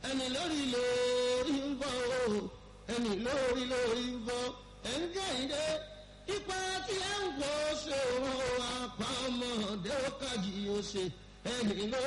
ẹni lórí lórí ń bọ̀ o ẹni lórí lórí ń bọ̀ ẹnjẹ́ ìdè ipa tí ẹ ń gbọ́ ṣe òun àpamọ́dé ó kàjì ó ṣe ẹni lórí.